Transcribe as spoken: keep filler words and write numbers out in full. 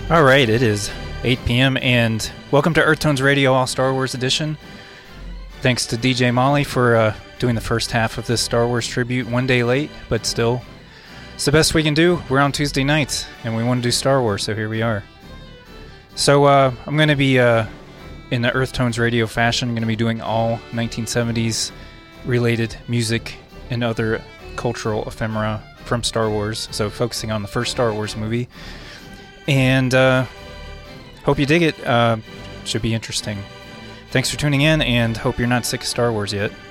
All right, it is eight p.m. and welcome to Earth Tones Radio All Star Wars Edition. Thanks to D J Molly for uh, doing the first half of this Star Wars tribute one day late, but still, it's the best we can do. We're on Tuesday nights, and we want to do Star Wars, so here we are. So uh, I'm going to be, uh, in the Earth Tones Radio fashion, I'm going to be doing all nineteen seventies related music and other cultural ephemera from Star Wars, so focusing on the first Star Wars movie. And uh, hope you dig it. Uh, should be interesting. Thanks for tuning in, and hope you're not sick of Star Wars yet.